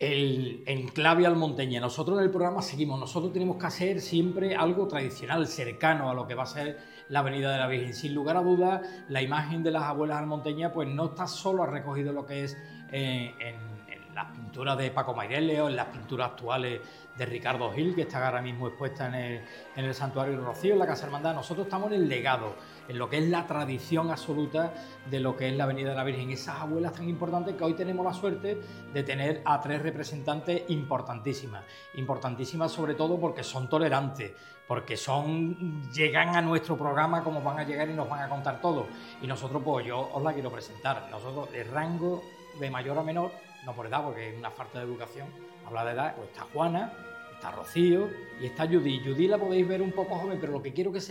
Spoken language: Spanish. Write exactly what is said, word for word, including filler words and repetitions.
el enclave almonteña. Nosotros en el programa seguimos, nosotros tenemos que hacer siempre algo tradicional, cercano a lo que va a ser la Avenida de la Virgen. Sin lugar a dudas, la imagen de las abuelas almonteñas pues no está solo recogido lo que es eh, en, en las pinturas de Paco Mairele o en las pinturas actuales de Ricardo Gil, que está ahora mismo expuesta en el, en el Santuario de Rocío, en la Casa Hermandad. Nosotros estamos en el legado, en lo que es la tradición absoluta de lo que es la Avenida de la Virgen. Esas abuelas tan importantes que hoy tenemos la suerte de tener a tres representantes importantísimas. Importantísimas sobre todo porque son tolerantes, porque son, llegan a nuestro programa como van a llegar y nos van a contar todo. Y nosotros, pues yo os la quiero presentar. Nosotros, de rango de mayor a menor, no por edad, porque es una falta de educación, habla de edad, pues está Juana, está Rocío y está Judy. Judy la podéis ver un poco joven, pero lo que quiero que se